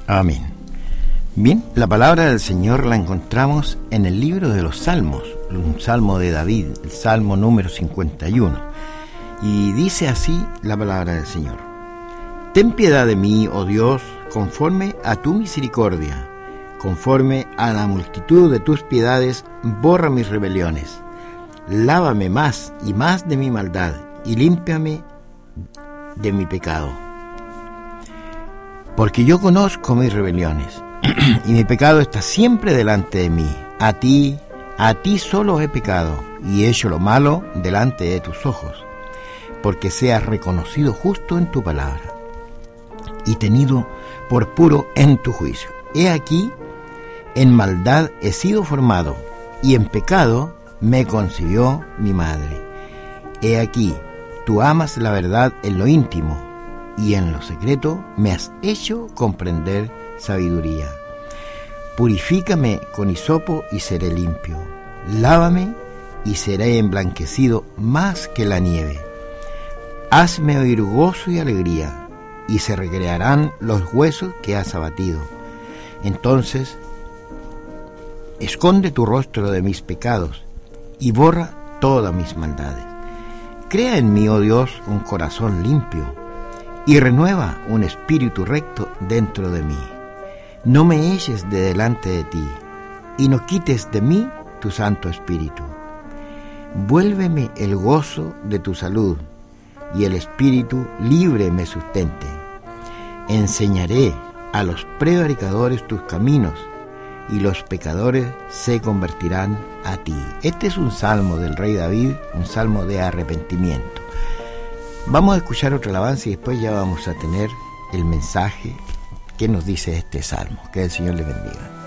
Amén. Bien, la palabra del Señor la encontramos en el libro de los Salmos, un salmo de David, el salmo número 51. Y dice así la palabra del Señor: Ten piedad de mí, oh Dios, conforme a tu misericordia, conforme a la multitud de tus piedades, borra mis rebeliones. Lávame más y más de mi maldad, y límpiame de mi pecado. Porque yo conozco mis rebeliones, y mi pecado está siempre delante de mí. A ti solo he pecado, y he hecho lo malo delante de tus ojos, porque seas reconocido justo en tu palabra, y tenido por puro en tu juicio. He aquí, en maldad he sido formado, y en pecado me concibió mi madre. He aquí, tú amas la verdad en lo íntimo, y en lo secreto me has hecho comprender sabiduría. Purifícame con hisopo y seré limpio. Lávame y seré emblanquecido más que la nieve. Hazme oír gozo y alegría, y se recrearán los huesos que has abatido. Entonces, esconde tu rostro de mis pecados, y borra todas mis maldades. Crea en mí, oh Dios, un corazón limpio, y renueva un espíritu recto dentro de mí. No me eches de delante de ti, y no quites de mí tu Santo Espíritu. Vuélveme el gozo de tu salud, y el espíritu libre me sustente. Enseñaré a los prevaricadores tus caminos, y los pecadores se convertirán a ti. Este es un salmo del rey David, un salmo de arrepentimiento. Vamos a escuchar otra alabanza y después ya vamos a tener el mensaje que nos dice este salmo. Que el Señor le bendiga.